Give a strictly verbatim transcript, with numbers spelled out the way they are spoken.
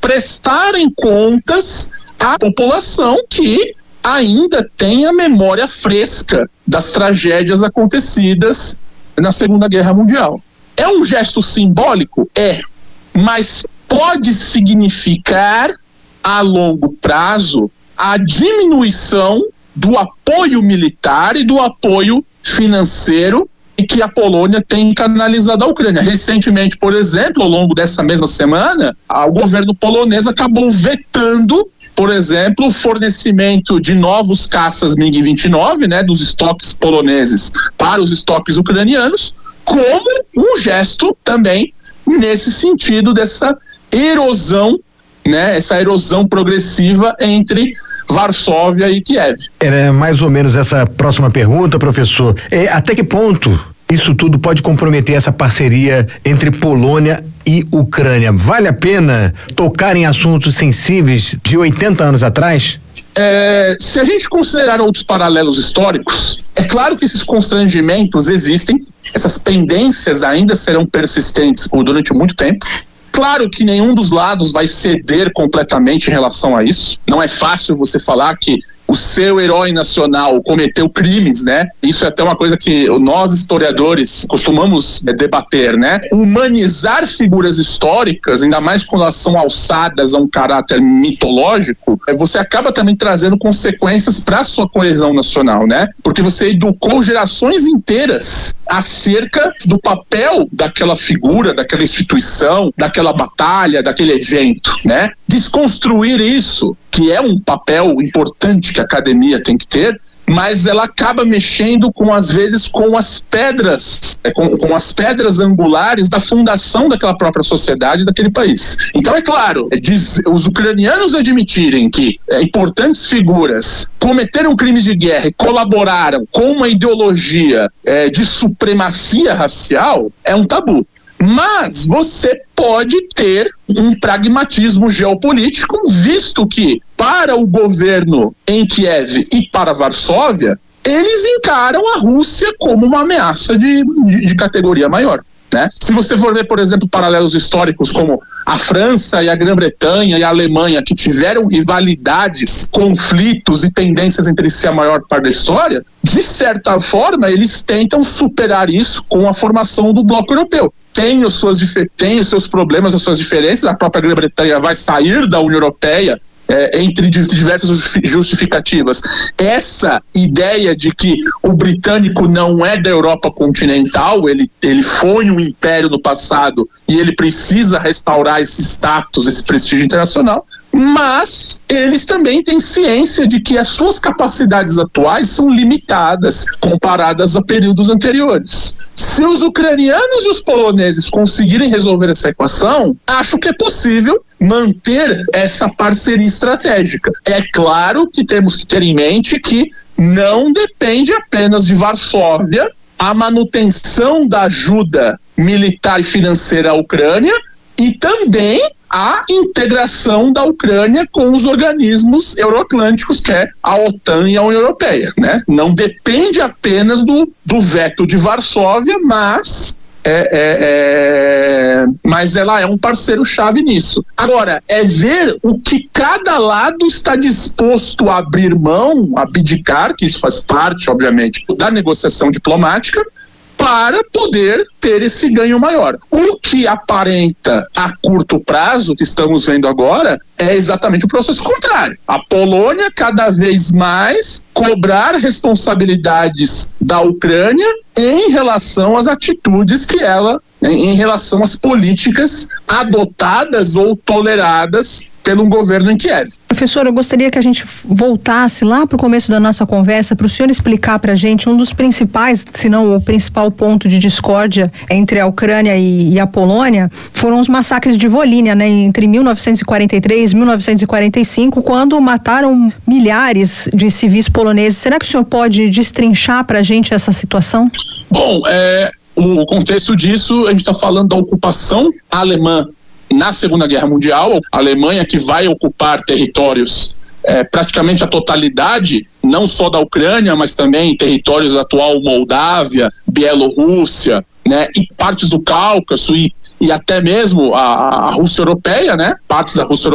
prestarem contas à população que ainda tem a memória fresca das tragédias acontecidas na Segunda Guerra Mundial. É um gesto simbólico? É, mas pode significar a longo prazo a diminuição do apoio militar e do apoio financeiro que a Polônia tem canalizado à Ucrânia. Recentemente, por exemplo, ao longo dessa mesma semana, o governo polonês acabou vetando, por exemplo, o fornecimento de novos caças MiG vinte e nove, né, dos estoques poloneses para os estoques ucranianos, como um gesto também nesse sentido dessa erosão, né, essa erosão progressiva entre Varsóvia e Kiev. Era mais ou menos essa próxima pergunta, professor. É, até que ponto isso tudo pode comprometer essa parceria entre Polônia e Ucrânia? Vale a pena tocar em assuntos sensíveis de oitenta anos atrás? É, se a gente considerar outros paralelos históricos, é claro que esses constrangimentos existem, essas pendências ainda serão persistentes por durante muito tempo. Claro que nenhum dos lados vai ceder completamente em relação a isso. Não é fácil você falar que o seu herói nacional cometeu crimes, né? Isso é até uma coisa que nós, historiadores, costumamos é, debater, né? Humanizar figuras históricas, ainda mais quando elas são alçadas a um caráter mitológico, é, você acaba também trazendo consequências para a sua coesão nacional, né? Porque você educou gerações inteiras acerca do papel daquela figura, daquela instituição, daquela batalha, daquele evento, né? Desconstruir isso, que é um papel importante que a academia tem que ter, mas ela acaba mexendo com, às vezes, com as pedras, com, com as pedras angulares da fundação daquela própria sociedade, daquele país. Então, é claro, diz, os ucranianos admitirem que é, importantes figuras cometeram crimes de guerra e colaboraram com uma ideologia é, de supremacia racial, é um tabu. Mas você pode ter um pragmatismo geopolítico, visto que para o governo em Kiev e para Varsóvia, eles encaram a Rússia como uma ameaça de, de, de categoria maior, né? Se você for ver, por exemplo, paralelos históricos como a França e a Grã-Bretanha e a Alemanha, que tiveram rivalidades, conflitos e tendências entre si a maior parte da história, de certa forma eles tentam superar isso com a formação do bloco europeu. Tem os, suas, tem os seus problemas, as suas diferenças. A própria Grã-Bretanha vai sair da União Europeia é, entre diversas justificativas. Essa ideia de que o britânico não é da Europa continental, ele, ele foi um império no passado e ele precisa restaurar esse status, esse prestígio internacional, mas eles também têm ciência de que as suas capacidades atuais são limitadas comparadas a períodos anteriores. Se os ucranianos e os poloneses conseguirem resolver essa equação, acho que é possível manter essa parceria estratégica. É claro que temos que ter em mente que não depende apenas de Varsóvia a manutenção da ajuda militar e financeira à Ucrânia, e também a integração da Ucrânia com os organismos euroatlânticos, que é a OTAN e a União Europeia, né? Não depende apenas do, do veto de Varsóvia, mas, é, é, é, mas ela é um parceiro-chave nisso. Agora, é ver o que cada lado está disposto a abrir mão, a abdicar, que isso faz parte, obviamente, da negociação diplomática, para poder ter esse ganho maior. O que aparenta a curto prazo, que estamos vendo agora, é exatamente o processo contrário. A Polônia cada vez mais cobrar responsabilidades da Ucrânia em relação às atitudes que ela, em relação às políticas adotadas ou toleradas pelo governo em Kiev. Professor, eu gostaria que a gente voltasse lá para o começo da nossa conversa, para o senhor explicar para a gente um dos principais, se não o principal ponto de discórdia entre a Ucrânia e, e a Polônia, foram os massacres de Volhynia, né, entre mil novecentos e quarenta e três e mil novecentos e quarenta e cinco, quando mataram milhares de civis poloneses. Será que o senhor pode destrinchar para a gente essa situação? Bom, é, o contexto disso, a gente está falando da ocupação alemã na Segunda Guerra Mundial. A Alemanha, que vai ocupar territórios, é, praticamente a totalidade, não só da Ucrânia, mas também territórios da atual Moldávia, Bielorrússia, né, e partes do Cáucaso e, e até mesmo a, a Rússia Europeia, né, partes da Rússia